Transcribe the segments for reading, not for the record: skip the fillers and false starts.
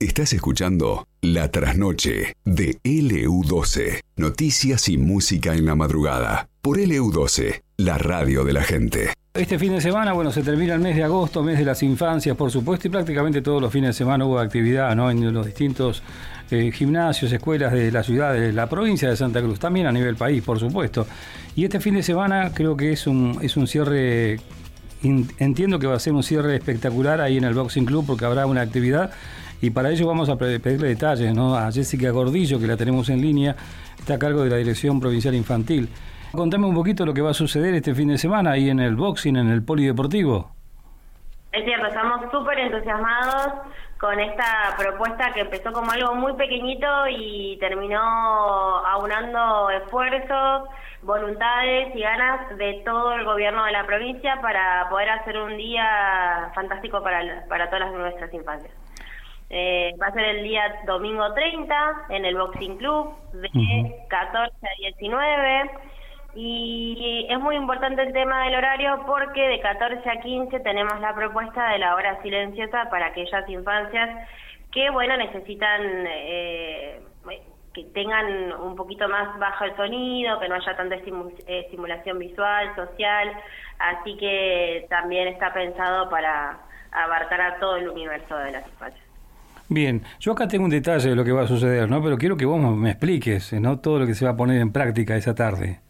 Estás escuchando La Trasnoche de LU12. Noticias y música en la madrugada. Por LU12, la radio de la gente. Este fin de semana, se termina el mes de agosto, mes de las infancias, por supuesto, y prácticamente todos los fines de semana hubo actividad, ¿no? En los distintos gimnasios, escuelas de la ciudad, de la provincia de Santa Cruz, también a nivel país, por supuesto. Y este fin de semana creo que es un cierre, entiendo que va a ser un cierre espectacular ahí en el Boxing Club, porque habrá una actividad, y para ello vamos a pedirle detalles, ¿no? A Jessica Gordillo, que la tenemos en línea, está a cargo de la Dirección Provincial Infantil. Contame un poquito lo que va a suceder este fin de semana ahí en el boxing, en el polideportivo. Es cierto, estamos súper entusiasmados con esta propuesta que empezó como algo muy pequeñito y terminó aunando esfuerzos, voluntades y ganas de todo el gobierno de la provincia para poder hacer un día fantástico para todas nuestras infancias. Va a ser el día domingo 30 en el Boxing Club de 14 a 19. Y es muy importante el tema del horario porque de 14 a 15 tenemos la propuesta de la hora silenciosa para aquellas infancias que, necesitan que tengan un poquito más bajo el sonido, que no haya tanta estimulación visual, social, así que también está pensado para abarcar a todo el universo de las infancias. Bien, yo acá tengo un detalle de lo que va a suceder, ¿no? Pero quiero que vos me expliques, ¿no? Todo lo que se va a poner en práctica esa tarde.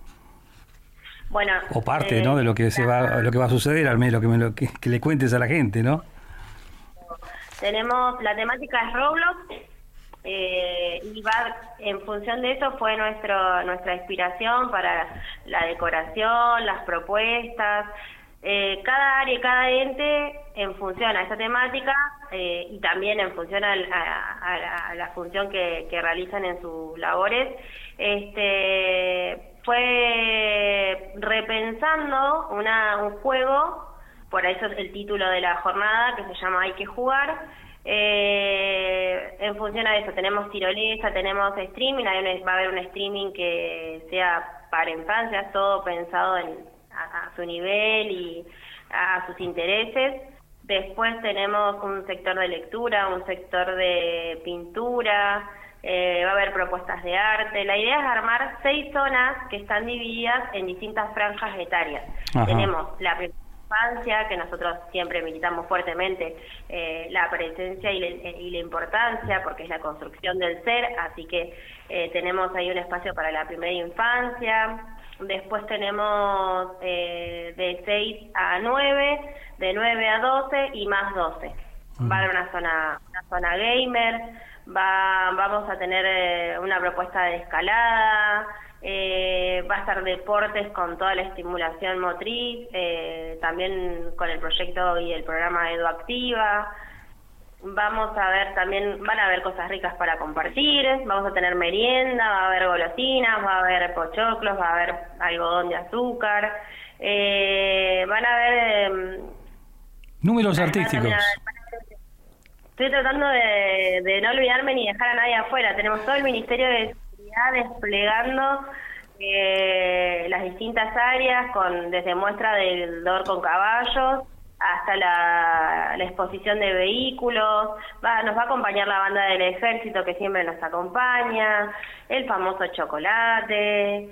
O parte, ¿no? De lo que lo que va a suceder, al menos que le cuentes a la gente, ¿no? Tenemos, la temática es Roblox, y en función de eso fue nuestra inspiración para la decoración, las propuestas. Cada área y cada ente en función a esa temática y también en función a la función que realizan en sus labores, fue repensando un juego, por eso es el título de la jornada, que se llama Hay que jugar. En función a eso tenemos tirolesa, tenemos streaming, va a haber un streaming que sea para infancias, todo pensado a su nivel y a sus intereses. Después tenemos un sector de lectura, un sector de pintura, va a haber propuestas de arte. La idea es armar 6 zonas que están divididas en distintas franjas etarias. Ajá. Tenemos la infancia, que nosotros siempre militamos fuertemente la presencia y la importancia, porque es la construcción del ser, así que tenemos ahí un espacio para la primera infancia. Después tenemos de 6 a 9, de 9 a 12 y más 12. Va a haber una zona gamer, vamos a tener una propuesta de escalada, va a estar deportes con toda la estimulación motriz, también con el proyecto y el programa EduActiva. Vamos a ver también, van a haber cosas ricas para compartir, vamos a tener merienda, va a haber golosinas, va a haber pochoclos, va a haber algodón de azúcar, van a haber... números artísticos. Estoy tratando de no olvidarme ni dejar a nadie afuera. Tenemos todo el Ministerio de Seguridad desplegando las distintas áreas, desde muestra del DOR con caballos hasta la exposición de vehículos. Nos va a acompañar la banda del ejército, que siempre nos acompaña, el famoso chocolate,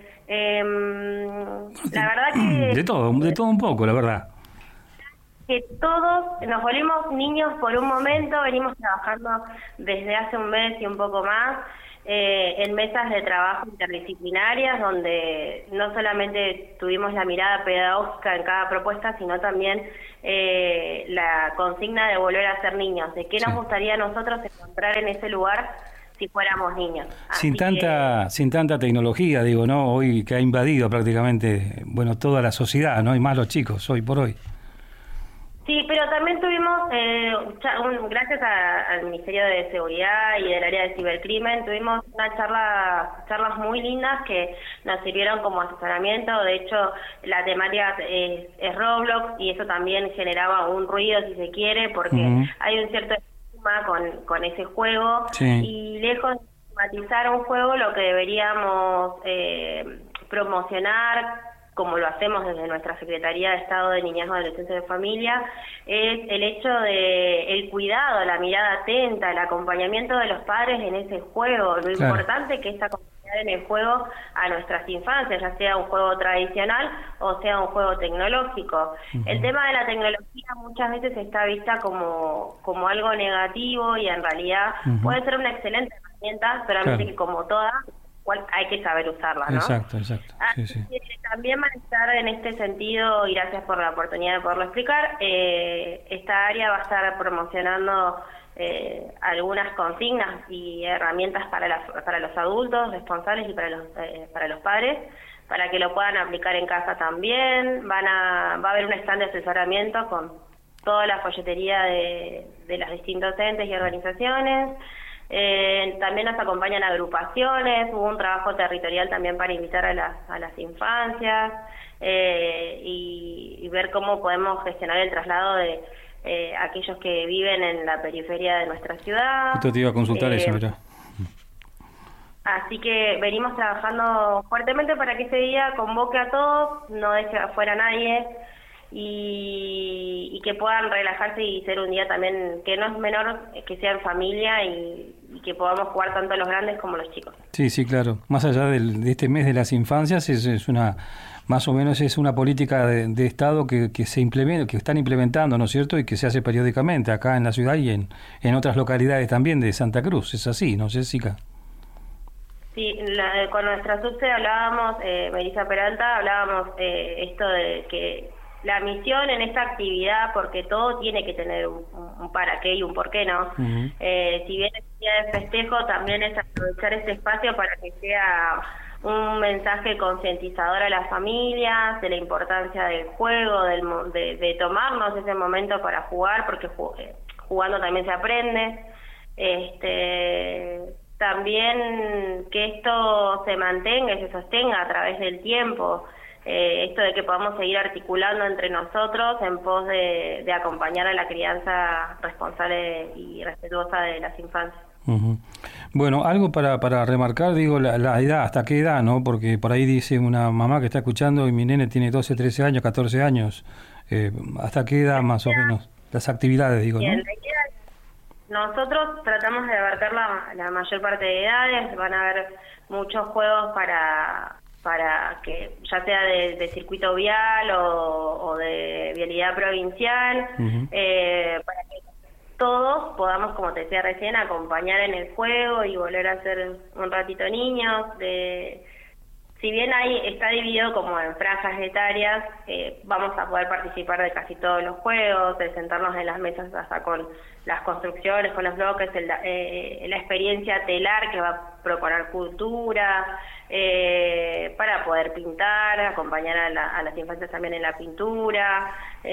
la verdad que... De todo un poco, la verdad. Que todos nos volvimos niños por un momento, venimos trabajando desde hace un mes y un poco más, en mesas de trabajo interdisciplinarias, donde no solamente tuvimos la mirada pedagógica en cada propuesta, sino también la consigna de volver a ser niños, de qué nos gustaría a nosotros encontrar en ese lugar si fuéramos niños. Sin tanta tecnología, digo, ¿no? Hoy que ha invadido prácticamente, toda la sociedad, ¿no? Y más los chicos, hoy por hoy. Sí, pero también tuvimos, gracias al Ministerio de Seguridad y del área de cibercrimen, tuvimos charlas muy lindas que nos sirvieron como asesoramiento. De hecho, la temática es Roblox y eso también generaba un ruido, si se quiere, porque hay un cierto estigma con ese juego. Sí. Y lejos de estigmatizar un juego, lo que deberíamos promocionar como lo hacemos desde nuestra Secretaría de Estado de Niñez, Adolescencia y Familia, es el hecho de el cuidado, la mirada atenta, el acompañamiento de los padres en ese juego, lo importante que es acompañar en el juego a nuestras infancias, ya sea un juego tradicional o sea un juego tecnológico. El tema de la tecnología muchas veces está vista como algo negativo y en realidad puede ser una excelente herramienta, solamente que como todas, hay que saber usarla, ¿no? Exacto. Sí. También van a estar en este sentido, y gracias por la oportunidad de poderlo explicar, esta área va a estar promocionando algunas consignas y herramientas para los adultos responsables y para los padres, para que lo puedan aplicar en casa también. Va a haber un stand de asesoramiento con toda la folletería de los distintos entes y organizaciones. También nos acompañan agrupaciones, hubo un trabajo territorial también para invitar a las infancias y ver cómo podemos gestionar el traslado de aquellos que viven en la periferia de nuestra ciudad. Esto te iba a consultar eso, ¿verdad? Así que venimos trabajando fuertemente para que ese día convoque a todos, no deje afuera a nadie, y que puedan relajarse y ser un día también que no es menor, que sea en familia y que podamos jugar tanto los grandes como los chicos. Sí, claro. Más allá de este mes de las infancias, es una, más o menos es una política de Estado que se implementa, que están implementando, ¿no es cierto? Y que se hace periódicamente acá en la ciudad y en otras localidades también de Santa Cruz. Es así, ¿no, Jessica? Sí, con nuestra subse hablábamos, Melissa Peralta, hablábamos esto de que la misión en esta actividad, porque todo tiene que tener un para qué y un por qué, ¿no? Si bien es día de festejo, también es aprovechar este espacio para que sea un mensaje concientizador a las familias de la importancia del juego, de tomarnos ese momento para jugar, porque jugando también se aprende. También que esto se mantenga y se sostenga a través del tiempo. Esto de que podamos seguir articulando entre nosotros en pos de acompañar a la crianza responsable y respetuosa de las infancias. Bueno, algo para remarcar, digo, la edad, ¿hasta qué edad, no? Porque por ahí dice una mamá que está escuchando y mi nene tiene 12, 13 años, 14 años. ¿Hasta qué edad más o menos? Las actividades, digo, ¿no? Nosotros tratamos de abarcar la mayor parte de edades. Van a haber muchos juegos para que ya sea de circuito vial o de vialidad provincial, para que todos podamos, como te decía recién, acompañar en el juego y volver a ser un ratito niños. Si bien ahí está dividido como en franjas etarias, vamos a poder participar de casi todos los juegos, de sentarnos en las mesas hasta con las construcciones, con los bloques, la experiencia telar que va a proponer cultura, para poder pintar, acompañar a las infancias también en la pintura.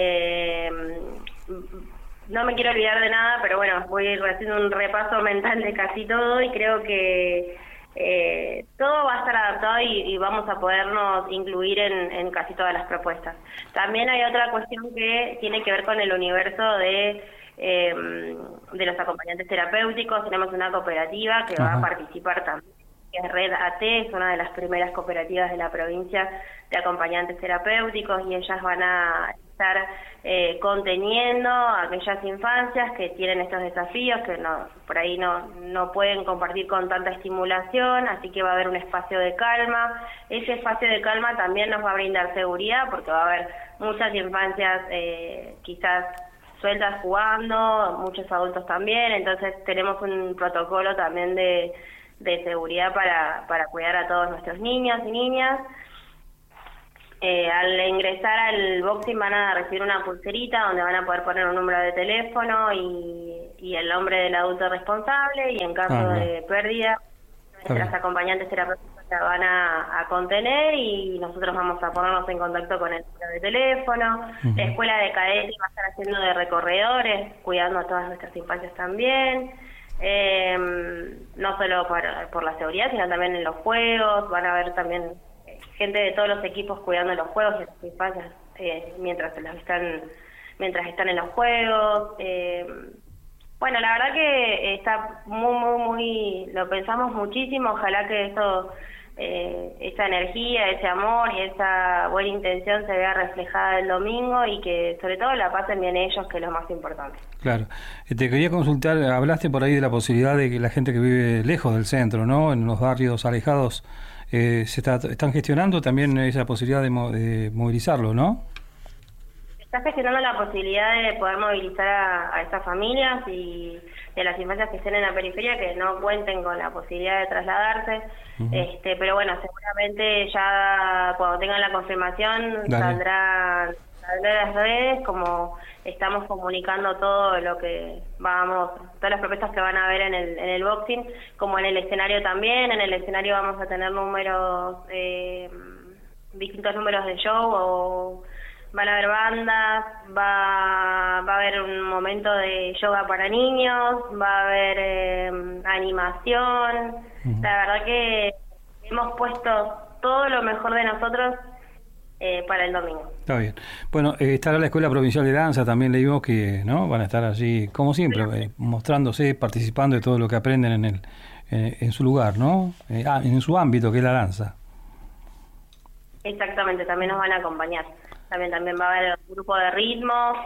No me quiero olvidar de nada, pero bueno, voy a ir haciendo un repaso mental de casi todo y creo que todo va a estar adaptado y vamos a podernos incluir en casi todas las propuestas. También hay otra cuestión que tiene que ver con el universo de los acompañantes terapéuticos. Tenemos una cooperativa que va a participar también, que es Red AT, es una de las primeras cooperativas de la provincia de acompañantes terapéuticos, y ellas van a estar conteniendo a aquellas infancias que tienen estos desafíos, que por ahí no pueden compartir con tanta estimulación, así que va a haber un espacio de calma. Ese espacio de calma también nos va a brindar seguridad, porque va a haber muchas infancias quizás sueltas jugando, muchos adultos también, entonces tenemos un protocolo también de seguridad para cuidar a todos nuestros niños y niñas. Al ingresar al boxing van a recibir una pulserita donde van a poder poner un número de teléfono y el nombre del adulto responsable, y en caso de pérdida, nuestras acompañantes terapéuticas la van a contener y nosotros vamos a ponernos en contacto con el número de teléfono. La escuela de cadetes va a estar haciendo de recorredores, cuidando a todas nuestras infancias también. No solo por la seguridad, sino también en los juegos. Van a haber también gente de todos los equipos cuidando los juegos y las infancias mientras están en los juegos. Bueno, la verdad que está muy, lo pensamos muchísimo. Ojalá que esto esa energía, ese amor y esa buena intención se vea reflejada el domingo y que sobre todo la pasen bien ellos, que es lo más importante. Claro. Te quería consultar, hablaste por ahí de la posibilidad de que la gente que vive lejos del centro, ¿no? En los barrios alejados, están gestionando también esa posibilidad de movilizarlo, ¿no? Está gestionando la posibilidad de poder movilizar a esas familias y de las infancias que estén en la periferia que no cuenten con la posibilidad de trasladarse. Uh-huh. Pero bueno, seguramente ya cuando tengan la confirmación saldrán las redes, como estamos comunicando todo lo que todas las propuestas que van a haber en el boxing, como en el escenario también. En el escenario vamos a tener distintos números de show, van a haber bandas, va a haber un momento de yoga para niños, va a haber animación. Uh-huh. La verdad que hemos puesto todo lo mejor de nosotros para el domingo. Está bien. Bueno, estará la Escuela Provincial de Danza, también leímos que no van a estar allí, como siempre, mostrándose, participando de todo lo que aprenden en su lugar, ¿no? En su ámbito, que es la danza. Exactamente, también nos van a acompañar. También va a haber un grupo de ritmos.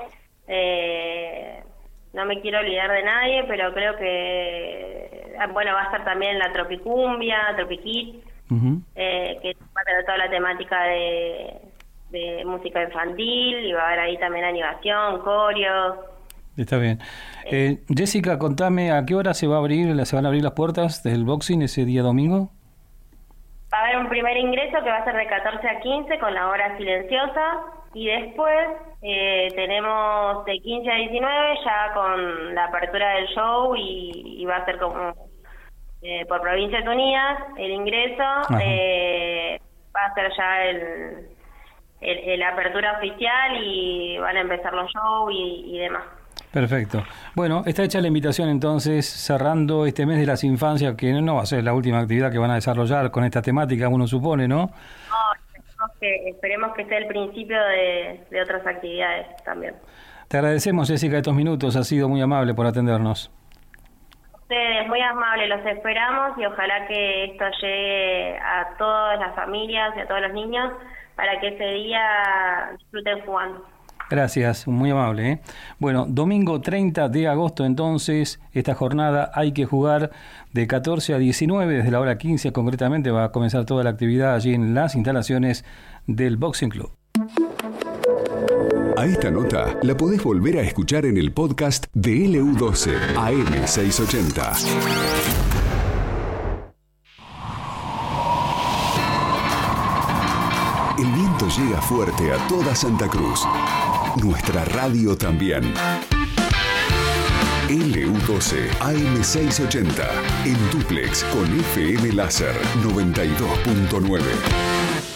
No me quiero olvidar de nadie, pero creo que va a estar también la Tropicumbia, Tropiquit, uh-huh. Que va a tener toda la temática de música infantil, y va a haber ahí también animación, coreos. Está bien. Jessica, contame, ¿a qué hora se van a abrir las puertas del boxing ese día domingo? Va a haber un primer ingreso que va a ser de 14 a 15 con la hora silenciosa, y después tenemos de 15 a 19 ya con la apertura del show, y va a ser como por Provincias Unidas el ingreso. Va a ser ya la apertura oficial y van a empezar los shows y demás. Perfecto. Bueno, está hecha la invitación entonces, cerrando este mes de las infancias, que no va a ser la última actividad que van a desarrollar con esta temática, uno supone, ¿no? Esperemos que sea el principio de otras actividades también. Te agradecemos, Jessica, estos minutos, has sido muy amable por atendernos. Ustedes, muy amables, los esperamos y ojalá que esto llegue a todas las familias y a todos los niños para que ese día disfruten jugando. Gracias, muy amable, ¿eh? Bueno, domingo 30 de agosto entonces, esta jornada Hay que Jugar de 14 a 19, desde la hora 15 concretamente va a comenzar toda la actividad allí en las instalaciones del Boxing Club. A esta nota la podés volver a escuchar en el podcast de LU12 AM680. El viento llega fuerte a toda Santa Cruz. Nuestra radio también. LU12 AM680 en dúplex con FM Láser 92.9.